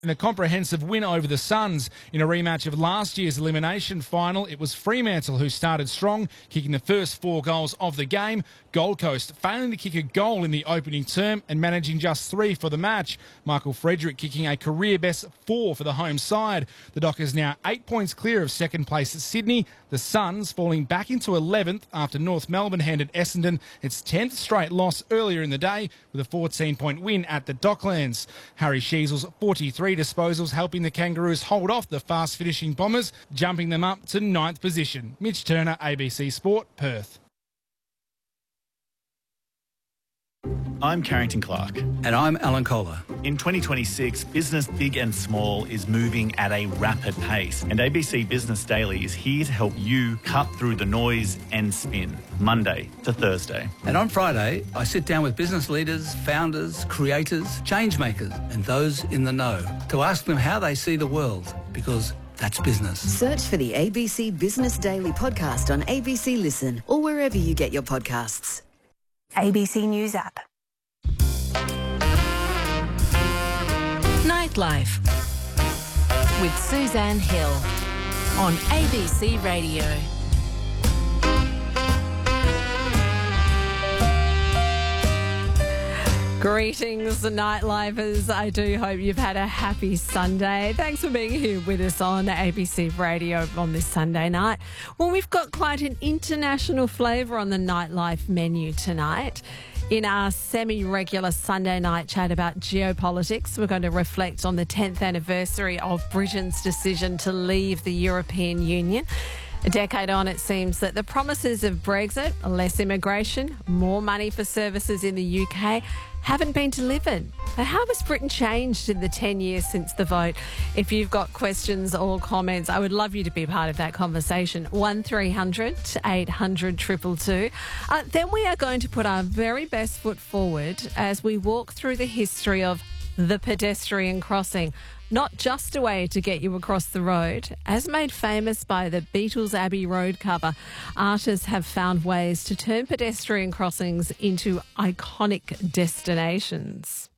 In a comprehensive win over the Suns. In a rematch of last year's elimination final, it was Fremantle who started strong, kicking the first 4 goals of the game. Gold Coast failing to kick a goal in the opening term and managing just 3 for the match. Michael Frederick kicking a career-best 4 for the home side. The Dockers now 8 points clear of second place at Sydney. The Suns falling back into 11th after North Melbourne handed Essendon its 10th straight loss earlier in the day with a 14-point win at the Docklands. Harry Sheezel's 43 disposals helping the Kangaroos hold off the fast-finishing Bombers, jumping them up to 9th position. Mitch Turner, ABC Sport, Perth. I'm Carrington Clark. And I'm Alan Kohler. In 2026, business big and small is moving at a rapid pace, and ABC Business Daily is here to help you cut through the noise and spin, Monday to Thursday. And on Friday, I sit down with business leaders, founders, creators, change makers, and those in the know to ask them how they see the world, because that's business. Search for the ABC Business Daily podcast on ABC Listen or wherever you get your podcasts. ABC News app. Nightlife with Suzanne Hill on ABC Radio. Greetings, Nightlifers. I do hope you've had a happy Sunday. Thanks for being here with us on ABC Radio on this Sunday night. Well, we've got quite an international flavour on the Nightlife menu tonight. In our semi-regular Sunday night chat about geopolitics, we're going to reflect on the 10th anniversary of Britain's decision to leave the European Union. A decade on, it seems that the promises of Brexit, less immigration, more money for services in the UK, haven't been delivered. But how has Britain changed in the 10 years since the vote? If you've got questions or comments, I would love you to be part of that conversation. 1300 800 222. Then we are going to put our very best foot forward as we walk through the history of the pedestrian crossing. Not just a way to get you across the road. As made famous by the Beatles' Abbey Road cover, artists have found ways to turn pedestrian crossings into iconic destinations.